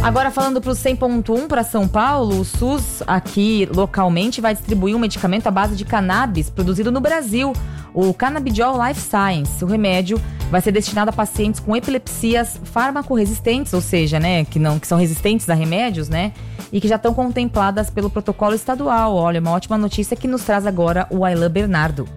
Agora, falando para o 100.1 para São Paulo, o SUS aqui localmente vai distribuir um medicamento à base de cannabis produzido no Brasil, o Cannabidiol Life Science. O remédio vai ser destinado a pacientes com epilepsias farmacorresistentes, ou seja, né, que são resistentes a remédios, né, e que já estão contempladas pelo protocolo estadual. Olha, uma ótima notícia que nos traz agora o Aylan Bernardo.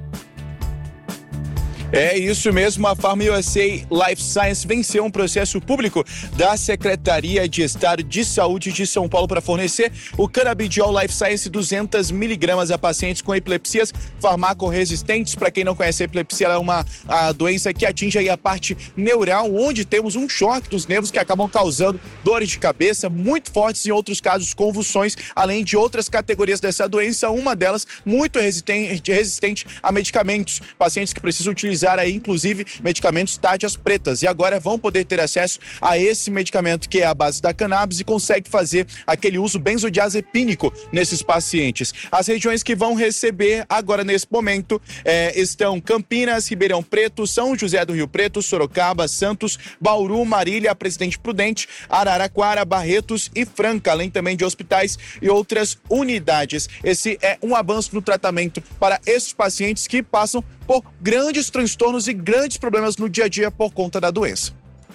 É isso mesmo, a Pharma USA Life Science venceu um processo público da Secretaria de Estado de Saúde de São Paulo para fornecer o Cannabidiol Life Science 200 miligramas a pacientes com epilepsias farmacorresistentes. Para quem não conhece, a epilepsia é uma doença que atinge aí a parte neural, onde temos um choque dos nervos que acabam causando dores de cabeça muito fortes, em outros casos convulsões, além de outras categorias dessa doença, uma delas muito resistente a medicamentos. Pacientes que precisam utilizar aí, inclusive, medicamentos tarjas pretas, e agora vão poder ter acesso a esse medicamento que é a base da cannabis e consegue fazer aquele uso benzodiazepínico nesses pacientes. As regiões que vão receber agora nesse momento estão Campinas, Ribeirão Preto, São José do Rio Preto, Sorocaba, Santos, Bauru, Marília, Presidente Prudente, Araraquara, Barretos e Franca, além também de hospitais e outras unidades. Esse é um avanço no tratamento para esses pacientes que passam por grandes transtornos e grandes problemas no dia a dia por conta da doença.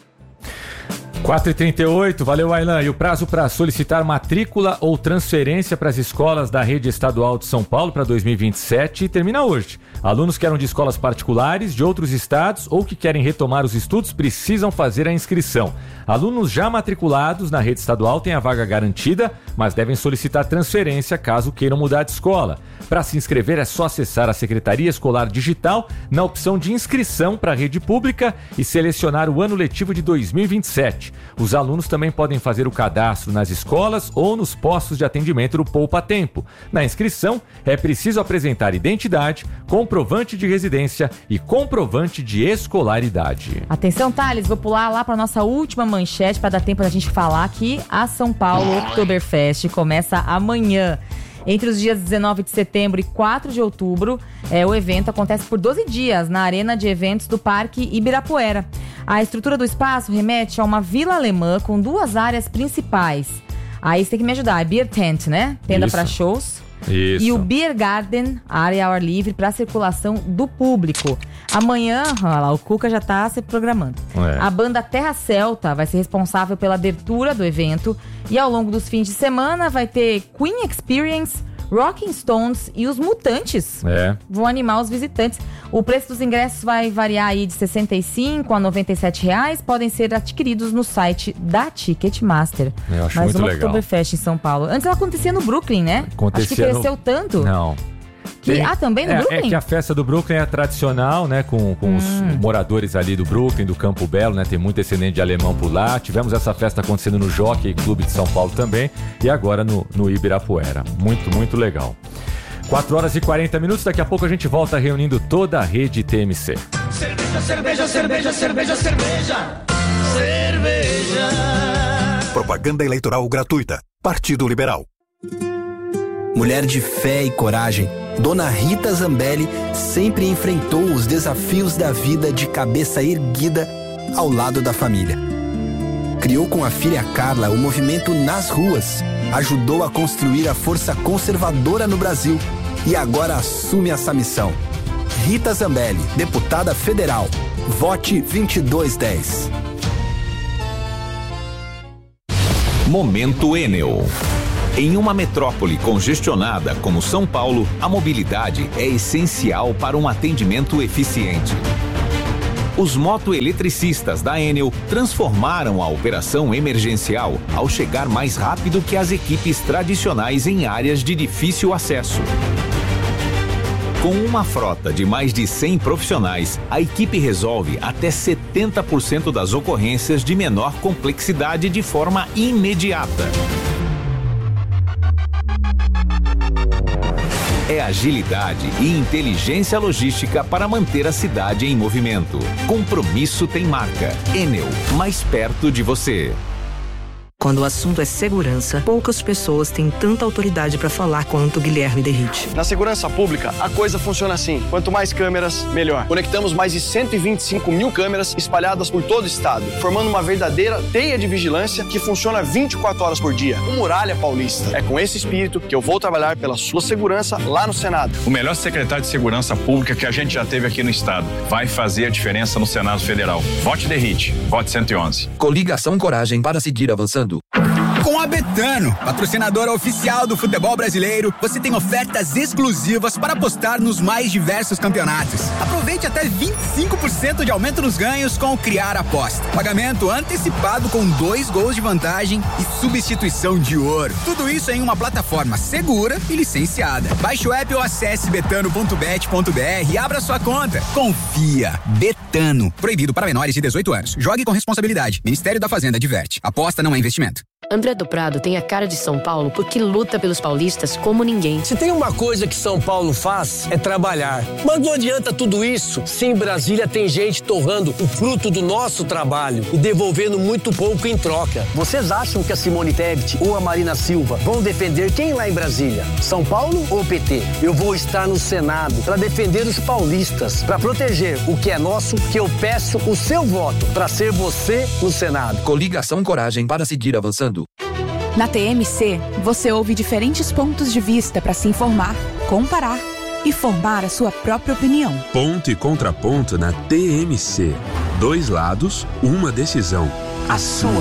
4h38, valeu, Aylan. E o prazo para solicitar matrícula ou transferência para as escolas da rede estadual de São Paulo para 2027 termina hoje. Alunos que eram de escolas particulares de outros estados ou que querem retomar os estudos precisam fazer a inscrição. Alunos já matriculados na rede estadual têm a vaga garantida, mas devem solicitar transferência caso queiram mudar de escola. Para se inscrever é só acessar a Secretaria Escolar Digital na opção de inscrição para a rede pública e selecionar o ano letivo de 2027. Os alunos também podem fazer o cadastro nas escolas ou nos postos de atendimento do Poupa Tempo. Na inscrição, é preciso apresentar identidade, comprovante de residência e comprovante de escolaridade. Atenção, Thales, vou pular lá para nossa última manchete para dar tempo da gente falar que a São Paulo Oktoberfest começa amanhã. Entre os dias 19 de setembro e 4 de outubro, o evento acontece por 12 dias na Arena de Eventos do Parque Ibirapuera. A estrutura do espaço remete a uma vila alemã com 2 áreas principais. Aí você tem que me ajudar, é Beer Tent, né? Tenda para shows. Isso. E o Beer Garden, área ao ar livre para circulação do público. Amanhã, olha lá, o Cuca já está se programando. A banda Terra Celta vai ser responsável pela abertura do evento. E ao longo dos fins de semana vai ter Queen Experience, Rocking Stones e os Mutantes. Vão animar os visitantes. O preço dos ingressos vai variar aí de R$ 65 a R$ 97. Podem ser adquiridos no site da Ticketmaster. Eu acho Mais muito uma legal. Oktoberfest em São Paulo. Antes ela acontecia no Brooklyn, né? Acho que cresceu tanto. Não. Também no Brooklyn? É que a festa do Brooklyn é tradicional, né? Com os moradores ali do Brooklyn, do Campo Belo, né? Tem muito descendente de alemão por lá. Tivemos essa festa acontecendo no Jockey Clube de São Paulo também. E agora no Ibirapuera. Muito, muito legal. 4h40. Daqui a pouco a gente volta reunindo toda a rede TMC. Cerveja, cerveja, cerveja, cerveja, cerveja. Cerveja. Propaganda eleitoral gratuita. Partido Liberal. Mulher de fé e coragem, Dona Rita Zambelli sempre enfrentou os desafios da vida de cabeça erguida ao lado da família. Criou com a filha Carla o movimento Nas Ruas, ajudou a construir a força conservadora no Brasil e agora assume essa missão. Rita Zambelli, deputada federal. Vote 2210. Momento Enel. Em uma metrópole congestionada como São Paulo, a mobilidade é essencial para um atendimento eficiente. Os motoeletricistas da Enel transformaram a operação emergencial ao chegar mais rápido que as equipes tradicionais em áreas de difícil acesso. Com uma frota de mais de 100 profissionais, a equipe resolve até 70% das ocorrências de menor complexidade de forma imediata. É agilidade e inteligência logística para manter a cidade em movimento. Compromisso tem marca. Enel, mais perto de você. Quando o assunto é segurança, poucas pessoas têm tanta autoridade para falar quanto Guilherme Derrite. Na segurança pública, a coisa funciona assim. Quanto mais câmeras, melhor. Conectamos mais de 125 mil câmeras espalhadas por todo o estado, formando uma verdadeira teia de vigilância que funciona 24 horas por dia. O Muralha Paulista. É com esse espírito que eu vou trabalhar pela sua segurança lá no Senado. O melhor secretário de segurança pública que a gente já teve aqui no estado. Vai fazer a diferença no Senado Federal. Vote Derrite. Vote 111. Coligação Coragem para seguir avançando. Com a Betano, patrocinadora oficial do futebol brasileiro, você tem ofertas exclusivas para apostar nos mais diversos campeonatos. Aproveite até 25% de aumento nos ganhos com o Criar Aposta. Pagamento antecipado com 2 gols de vantagem e substituição de ouro. Tudo isso em uma plataforma segura e licenciada. Baixe o app ou acesse betano.bet.br e abra sua conta. Confia. Betano. Proibido para menores de 18 anos. Jogue com responsabilidade. Ministério da Fazenda adverte. Aposta não é investimento. André do Prado tem a cara de São Paulo porque luta pelos paulistas como ninguém. Se tem uma coisa que São Paulo faz, é trabalhar. Mas não adianta tudo isso se em Brasília tem gente torrando o fruto do nosso trabalho e devolvendo muito pouco em troca. Vocês acham que a Simone Tebet ou a Marina Silva vão defender quem lá em Brasília? São Paulo ou PT? Eu vou estar no Senado para defender os paulistas, para proteger o que é nosso, que eu peço o seu voto para ser você no Senado. Coligação Coragem para seguir avançando. Na TMC, você ouve diferentes pontos de vista para se informar, comparar e formar a sua própria opinião. Ponto e contraponto na TMC. 2 lados, uma decisão. A sua.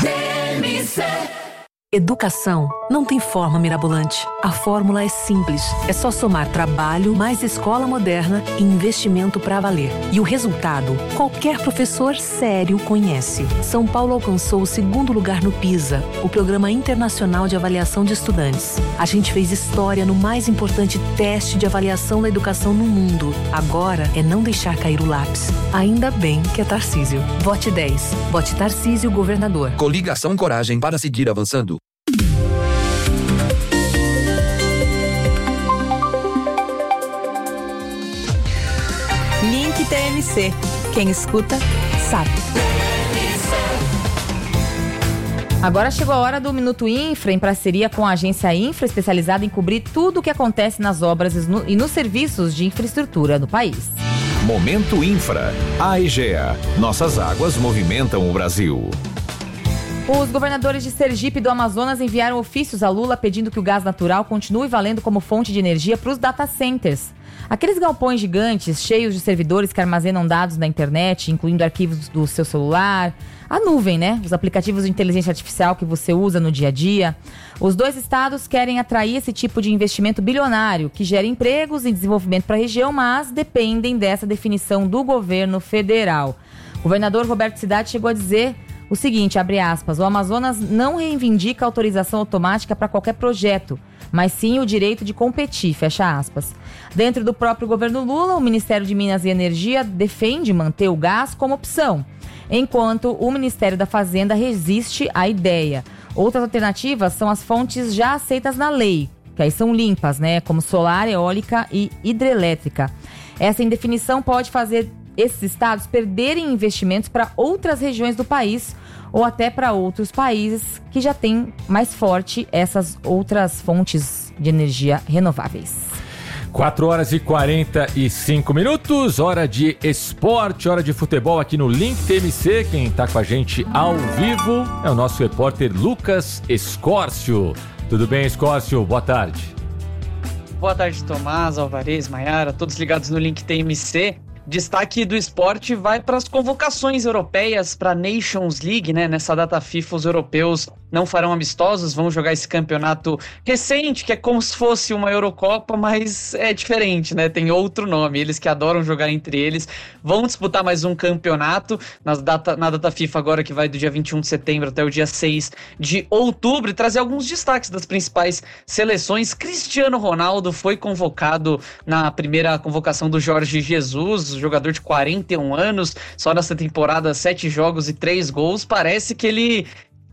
TMC. Educação não tem forma mirabolante. A fórmula é simples. É só somar trabalho, mais escola moderna e investimento para valer. E o resultado, qualquer professor sério conhece. São Paulo alcançou o 2º lugar no PISA, o Programa Internacional de Avaliação de Estudantes. A gente fez história no mais importante teste de avaliação da educação no mundo. Agora é não deixar cair o lápis. Ainda bem que é Tarcísio. Vote 10. Vote Tarcísio, governador. Coligação Coragem para seguir avançando. Link TMC. Quem escuta, sabe. Agora chegou a hora do Minuto Infra, em parceria com a agência Infra, especializada em cobrir tudo o que acontece nas obras e nos serviços de infraestrutura do país. Momento Infra. A Egea. Nossas águas movimentam o Brasil. Os governadores de Sergipe e do Amazonas enviaram ofícios a Lula pedindo que o gás natural continue valendo como fonte de energia para os data centers. Aqueles galpões gigantes, cheios de servidores que armazenam dados na internet, incluindo arquivos do seu celular, a nuvem, né? Os aplicativos de inteligência artificial que você usa no dia a dia. Os 2 estados querem atrair esse tipo de investimento bilionário, que gera empregos e desenvolvimento para a região, mas dependem dessa definição do governo federal. O governador Roberto Cidade chegou a dizer o seguinte, abre aspas, o Amazonas não reivindica autorização automática para qualquer projeto, mas sim o direito de competir, fecha aspas. Dentro do próprio governo Lula, o Ministério de Minas e Energia defende manter o gás como opção, enquanto o Ministério da Fazenda resiste à ideia. Outras alternativas são as fontes já aceitas na lei, que aí são limpas, né, como solar, eólica e hidrelétrica. Essa indefinição pode fazer esses estados perderem investimentos para outras regiões do país ou até para outros países que já têm mais forte essas outras fontes de energia renováveis. 4h45, hora de esporte, hora de futebol aqui no Link TMC. Quem está com a gente ao vivo é o nosso repórter Lucas Escórcio. Tudo bem, Escórcio? Boa tarde. Boa tarde, Tomás, Alvarez, Maiara, todos ligados no Link TMC. Destaque do esporte vai para as convocações europeias para a Nations League, né? Nessa data FIFA, os europeus não farão amistosos, vão jogar esse campeonato recente, que é como se fosse uma Eurocopa, mas é diferente, né? Tem outro nome, eles que adoram jogar entre eles, vão disputar mais um campeonato na data FIFA agora, que vai do dia 21 de setembro até o dia 6 de outubro, e trazer alguns destaques das principais seleções. Cristiano Ronaldo foi convocado na primeira convocação do Jorge Jesus, jogador de 41 anos, só nessa temporada 7 jogos e 3 gols, parece que ele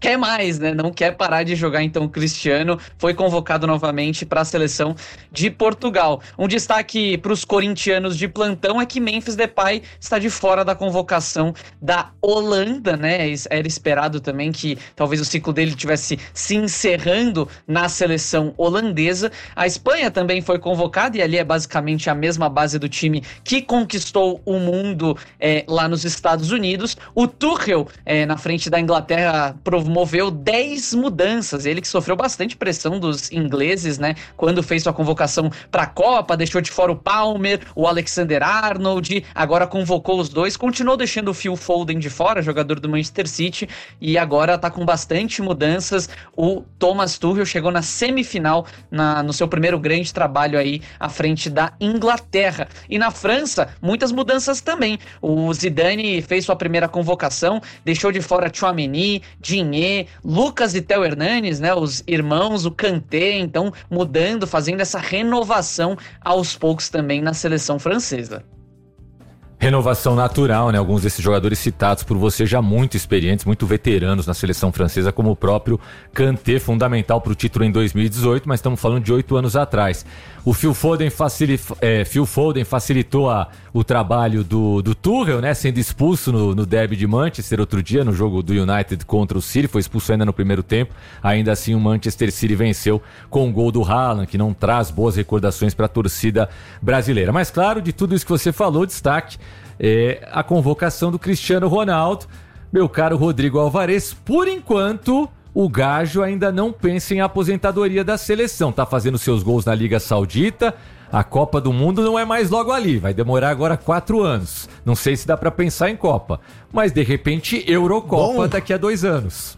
quer mais, né? Não quer parar de jogar, então o Cristiano foi convocado novamente para a seleção de Portugal. Um destaque para os corintianos de plantão é que Memphis Depay está de fora da convocação da Holanda, né? Era esperado também que talvez o ciclo dele tivesse se encerrando na seleção holandesa. A Espanha também foi convocada e ali é basicamente a mesma base do time que conquistou o mundo lá nos Estados Unidos. O Tuchel, na frente da Inglaterra, promoveu 10 mudanças. Ele que sofreu bastante pressão dos ingleses, né? Quando fez sua convocação para a Copa, deixou de fora o Palmer, o Alexander-Arnold, agora convocou os dois, continuou deixando o Phil Foden de fora, jogador do Manchester City, e agora tá com bastante mudanças. O Thomas Tuchel chegou na semifinal no seu primeiro grande trabalho aí à frente da Inglaterra. E na França, muitas mudanças também. O Zidane fez sua primeira convocação, deixou de fora Tchouaméni, Digne, Lucas e Theo Hernanes, né, os irmãos, o Kanté, então mudando, fazendo essa renovação aos poucos também na seleção francesa. Renovação natural, né? Alguns desses jogadores citados por você já muito experientes, muito veteranos na seleção francesa, como o próprio Kanté, fundamental para o título em 2018, mas estamos falando de 8 anos atrás. O Phil Foden facilitou o trabalho do Tuchel, né? Sendo expulso no derby de Manchester outro dia, no jogo do United contra o City, foi expulso ainda no primeiro tempo. Ainda assim o Manchester City venceu com o gol do Haaland, que não traz boas recordações para a torcida brasileira. Mas claro, de tudo isso que você falou, destaque a convocação do Cristiano Ronaldo. Meu caro Rodrigo Alvarez, por enquanto o Gajo ainda não pensa em aposentadoria da seleção. Tá fazendo seus gols na Liga Saudita. A Copa do Mundo não é mais logo ali. Vai demorar agora 4 anos. Não sei se dá pra pensar em Copa. Mas, de repente, Eurocopa daqui a 2 anos.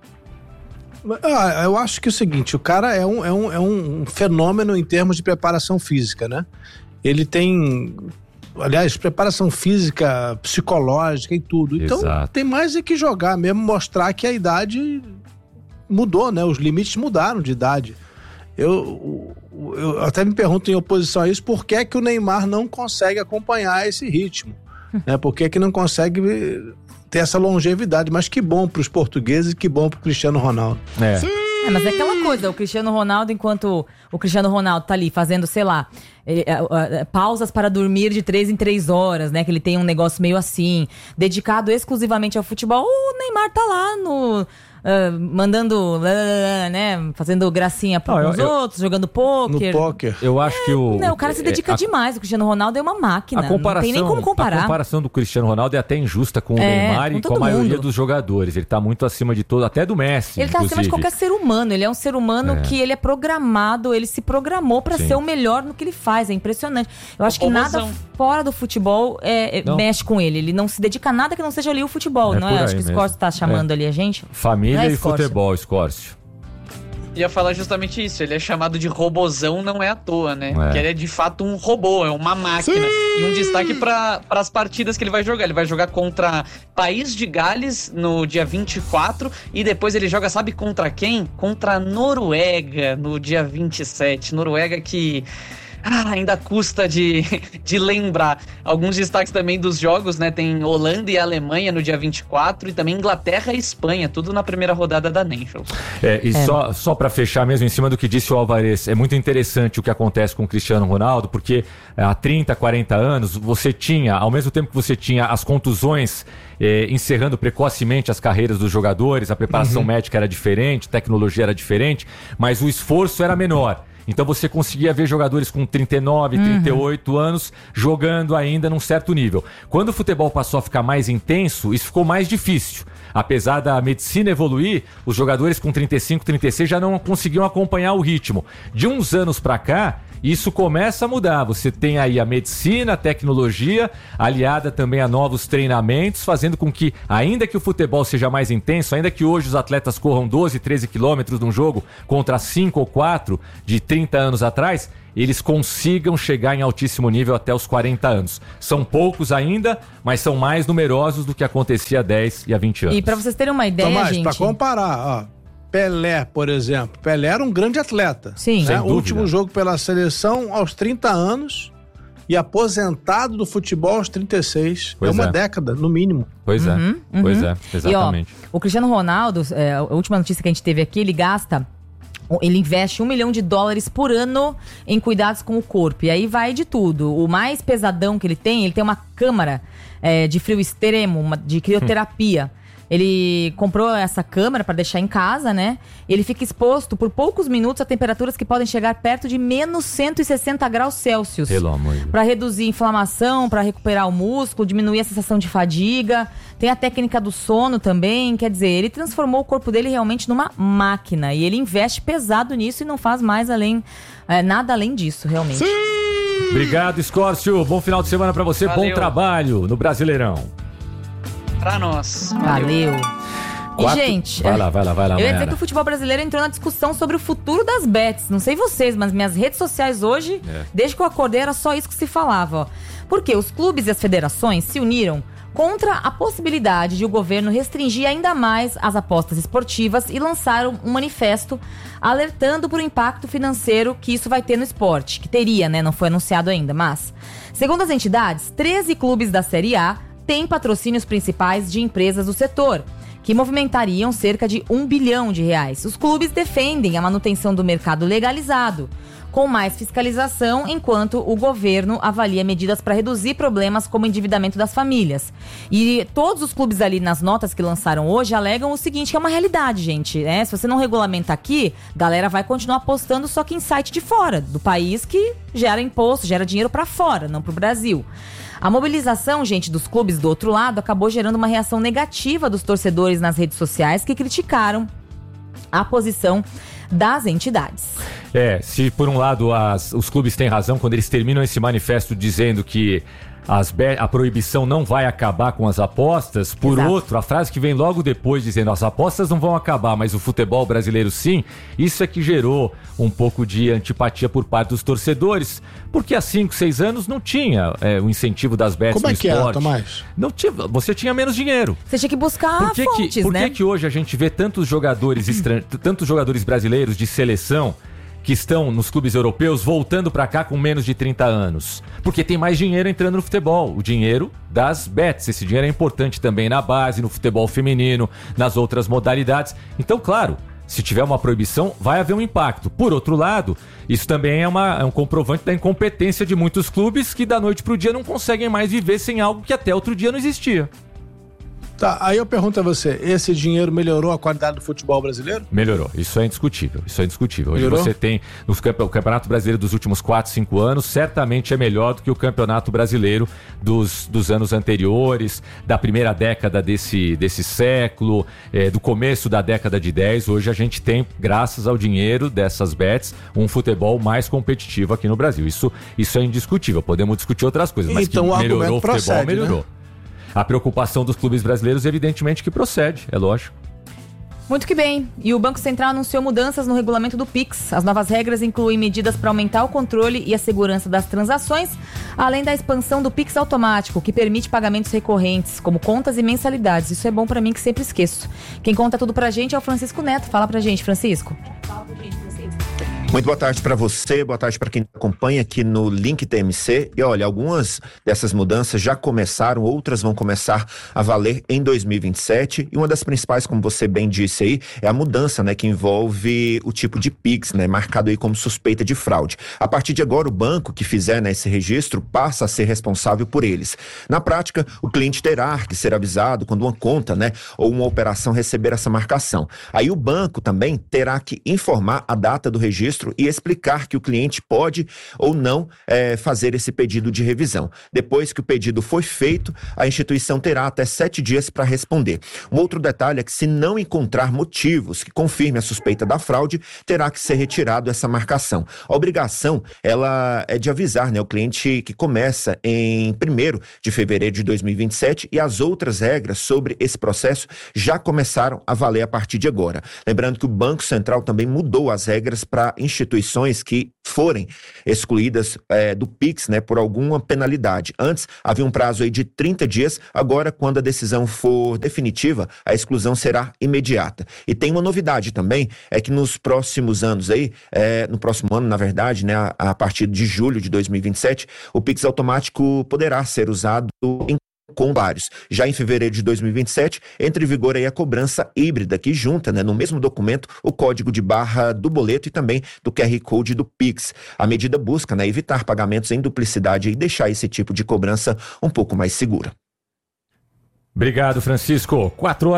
Eu acho que é o seguinte, o cara é um fenômeno em termos de preparação física, né? Ele tem, aliás, preparação física, psicológica e tudo. Então, tem mais é que jogar mesmo, mostrar que a idade mudou, né? Os limites mudaram de idade. Eu até me pergunto em oposição a isso, por que é que o Neymar não consegue acompanhar esse ritmo? Né? Por que é que não consegue ter essa longevidade? Mas que bom para os portugueses e que bom para o Cristiano Ronaldo. Mas é aquela coisa, o Cristiano Ronaldo, enquanto o Cristiano Ronaldo tá ali fazendo, sei lá, pausas para dormir de 3 em 3 horas, né? Que ele tem um negócio meio assim, dedicado exclusivamente ao futebol. O Neymar tá lá mandando, né? Fazendo gracinha pros outros, jogando pôquer. No pôquer. Eu acho que o cara se dedica demais. O Cristiano Ronaldo é uma máquina. Não tem nem como comparar. A comparação do Cristiano Ronaldo é até injusta com o Neymar e com a maioria dos jogadores. Ele tá muito acima de todo, até do Messi. Ele tá acima de qualquer ser humano. Ele é um ser humano que ele é programado, ele se programou pra ser o melhor no que ele faz. É impressionante. Eu acho que nada fora do futebol mexe com ele. Ele não se dedica a nada que não seja ali o futebol, não é? Acho que o Scorcio tá chamando ali a gente. Família e futebol, Scorcio. Ia falar justamente isso, ele é chamado de robozão, não é à toa, né? Porque ele é de fato um robô, é uma máquina. E um destaque para as partidas que ele vai jogar. Ele vai jogar contra País de Gales no dia 24 e depois ele joga, sabe contra quem? Contra a Noruega no dia 27. Noruega que ainda custa de lembrar. Alguns destaques também dos jogos, né? Tem Holanda e Alemanha no dia 24 e também Inglaterra e Espanha, tudo na primeira rodada da Nations. Só para fechar mesmo, em cima do que disse o Alvarez, é muito interessante o que acontece com o Cristiano Ronaldo, porque há 30, 40 anos, você tinha, ao mesmo tempo que você tinha as contusões encerrando precocemente as carreiras dos jogadores, a preparação médica era diferente, tecnologia era diferente, mas o esforço era menor. Então você conseguia ver jogadores com 39, 38 anos jogando ainda num certo nível. Quando o futebol passou a ficar mais intenso, isso ficou mais difícil. Apesar da medicina evoluir, os jogadores com 35, 36 já não conseguiam acompanhar o ritmo. De uns anos pra cá, isso começa a mudar. Você tem aí a medicina, a tecnologia, aliada também a novos treinamentos, fazendo com que, ainda que o futebol seja mais intenso, ainda que hoje os atletas corram 12, 13 quilômetros num jogo contra 5 ou 4 de 30 anos atrás, eles consigam chegar em altíssimo nível até os 40 anos. São poucos ainda, mas são mais numerosos do que acontecia há 10 e há 20 anos. E pra vocês terem uma ideia, Tomás, gente... pra comparar, Pelé, por exemplo. Pelé era um grande atleta. Sim. Né? O último jogo pela seleção aos 30 anos e aposentado do futebol aos 36. É uma década, no mínimo. Pois é, pois é, exatamente. E, ó, o Cristiano Ronaldo, a última notícia que a gente teve aqui, ele investe $1 milhão por ano em cuidados com o corpo. E aí vai de tudo. O mais pesadão que ele tem uma câmara de frio extremo, de crioterapia. Ele comprou essa câmera para deixar em casa, né? Ele fica exposto por poucos minutos a temperaturas que podem chegar perto de menos 160 graus Celsius. Pelo amor de Deus. Para reduzir inflamação, para recuperar o músculo, diminuir a sensação de fadiga. Tem a técnica do sono também. Quer dizer, ele transformou o corpo dele realmente numa máquina. E ele investe pesado nisso e não faz mais nada além disso, realmente. Sim! Obrigado, Escórcio. Bom final de semana para você. Valeu. Bom trabalho no Brasileirão. Pra nós. Valeu. E, gente, Vai lá, eu ia dizer que o futebol brasileiro entrou na discussão sobre o futuro das bets. Não sei vocês, mas minhas redes sociais hoje, desde que eu acordei, era só isso que se falava. Ó. Porque os clubes e as federações se uniram contra a possibilidade de o governo restringir ainda mais as apostas esportivas e lançaram um manifesto alertando para o impacto financeiro que isso vai ter no esporte. Que teria, né? Não foi anunciado ainda, mas... Segundo as entidades, 13 clubes da Série A têm patrocínios principais de empresas do setor, que movimentariam cerca de R$1 bilhão. Os clubes defendem a manutenção do mercado legalizado, com mais fiscalização, enquanto o governo avalia medidas para reduzir problemas como o endividamento das famílias. E todos os clubes ali nas notas que lançaram hoje alegam o seguinte, que é uma realidade, gente, né? Se você não regulamenta aqui, galera vai continuar apostando só que em site de fora, do país que gera imposto, gera dinheiro para fora, não para o Brasil. A mobilização, gente, dos clubes do outro lado acabou gerando uma reação negativa dos torcedores nas redes sociais que criticaram a posição das entidades. Se por um lado os clubes têm razão quando eles terminam esse manifesto dizendo que a proibição não vai acabar com as apostas, por outro, a frase que vem logo depois dizendo as apostas não vão acabar, mas o futebol brasileiro sim, isso é que gerou um pouco de antipatia por parte dos torcedores, porque há 5, 6 anos não tinha o incentivo das bets no esporte. Como é que era, Tomás? Não tinha, você tinha menos dinheiro. Você tinha que buscar fontes, por né? que hoje a gente vê tantos jogadores brasileiros de seleção que estão nos clubes europeus voltando pra cá com menos de 30 anos? Porque tem mais dinheiro entrando no futebol, o dinheiro das bets. Esse dinheiro é importante também na base, no futebol feminino, nas outras modalidades. Então, claro, se tiver uma proibição, vai haver um impacto. Por outro lado, isso também é um comprovante da incompetência de muitos clubes que da noite pro dia não conseguem mais viver sem algo que até outro dia não existia. Tá, aí eu pergunto a você, esse dinheiro melhorou a qualidade do futebol brasileiro? Melhorou, isso é indiscutível, Hoje melhorou? Você tem o Campeonato Brasileiro dos últimos 4, 5 anos, certamente é melhor do que o Campeonato Brasileiro dos anos anteriores, da primeira década desse século, do começo da década de 10. Hoje a gente tem, graças ao dinheiro dessas bets, um futebol mais competitivo aqui no Brasil. Isso é indiscutível, podemos discutir outras coisas, mas então, que melhorou o futebol, procede, melhorou. Né? A preocupação dos clubes brasileiros, evidentemente, que procede, é lógico. Muito que bem. E o Banco Central anunciou mudanças no regulamento do Pix. As novas regras incluem medidas para aumentar o controle e a segurança das transações, além da expansão do Pix automático, que permite pagamentos recorrentes, como contas e mensalidades. Isso é bom para mim, que sempre esqueço. Quem conta tudo pra gente é o Francisco Neto. Fala pra gente, Francisco. Fala pra gente, Francisco. Muito boa tarde para você, boa tarde para quem acompanha aqui no Link TMC. E olha, algumas dessas mudanças já começaram, outras vão começar a valer em 2027. E uma das principais, como você bem disse aí, é a mudança, né, que envolve o tipo de Pix, né, marcado aí como suspeita de fraude. A partir de agora, o banco que fizer, né, esse registro passa a ser responsável por eles. Na prática, o cliente terá que ser avisado quando uma conta, né, ou uma operação receber essa marcação. Aí o banco também terá que informar a data do registro e explicar que o cliente pode ou não fazer esse pedido de revisão. Depois que o pedido foi feito, a instituição terá até 7 dias para responder. Um outro detalhe é que, se não encontrar motivos que confirmem a suspeita da fraude, terá que ser retirado essa marcação. A obrigação, ela é de avisar, né, o cliente que começa em 1º de fevereiro de 2027, e as outras regras sobre esse processo já começaram a valer a partir de agora. Lembrando que o Banco Central também mudou as regras para instituições que forem excluídas do Pix, né, por alguma penalidade. Antes, havia um prazo aí de 30 dias, agora, quando a decisão for definitiva, a exclusão será imediata. E tem uma novidade também, é que nos próximos anos aí, no próximo ano, na verdade, né, a partir de julho de 2027, o Pix automático poderá ser usado em contários. Já em fevereiro de 2027, entra em vigor aí a cobrança híbrida, que junta, né, no mesmo documento o código de barra do boleto e também do QR Code do Pix. A medida busca, né, evitar pagamentos em duplicidade e deixar esse tipo de cobrança um pouco mais segura. Obrigado, Francisco.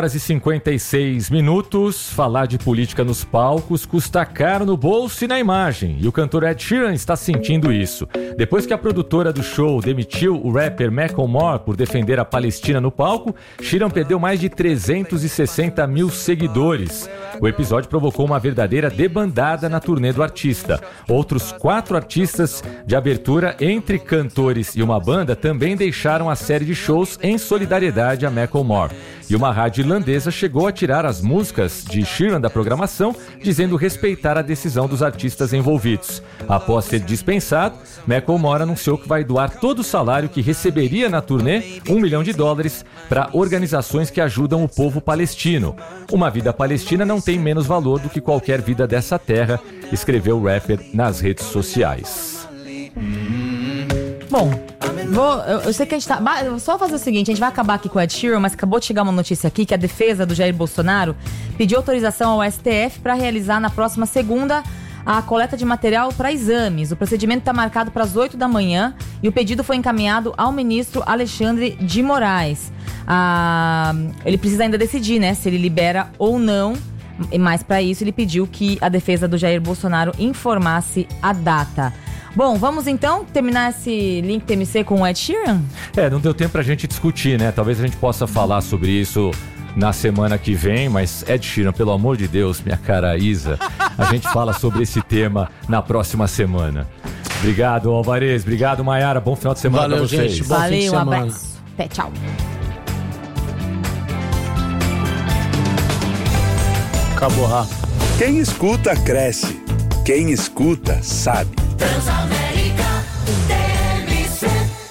4h56. Falar de política nos palcos custa caro no bolso e na imagem. E o cantor Ed Sheeran está sentindo isso. Depois que a produtora do show demitiu o rapper Macklemore por defender a Palestina no palco, Sheeran perdeu mais de 360 mil seguidores. O episódio provocou uma verdadeira debandada na turnê do artista. Outros 4 artistas de abertura, entre cantores e uma banda, também deixaram a série de shows em solidariedade a Macklemore. E uma rádio irlandesa chegou a tirar as músicas de Sheeran da programação, dizendo respeitar a decisão dos artistas envolvidos. Após ser dispensado, Macklemore anunciou que vai doar todo o salário que receberia na turnê, $1 milhão, para organizações que ajudam o povo palestino. Uma vida palestina não tem menos valor do que qualquer vida dessa terra, escreveu o rapper nas redes sociais. Bom, eu sei que a gente tá... Só fazer o seguinte, a gente vai acabar aqui com o Ed Sheeran, mas acabou de chegar uma notícia aqui que a defesa do Jair Bolsonaro pediu autorização ao STF para realizar na próxima segunda a coleta de material para exames. O procedimento está marcado para as 8 da manhã e o pedido foi encaminhado ao ministro Alexandre de Moraes. Ele precisa ainda decidir, né, se ele libera ou não, mas para isso ele pediu que a defesa do Jair Bolsonaro informasse a data. Bom, vamos então terminar esse Link TMC com o Ed Sheeran? Não deu tempo pra gente discutir, né? Talvez a gente possa falar sobre isso na semana que vem, mas Ed Sheeran, pelo amor de Deus, minha cara Isa, a gente fala sobre esse tema na próxima semana. Obrigado, Alvarez. Obrigado, Maiara. Bom final de semana pra vocês. Gente, bom fim de semana. Abraço. Até, tchau. Acabou rápido. Quem escuta, cresce. Quem escuta, sabe. Transamérica TMC.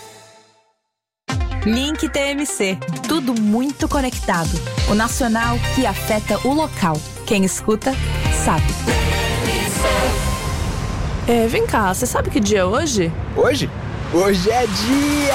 Link TMC. Tudo muito conectado. O nacional que afeta o local. Quem escuta, sabe. Vem cá, você sabe que dia é hoje? Hoje? Hoje é dia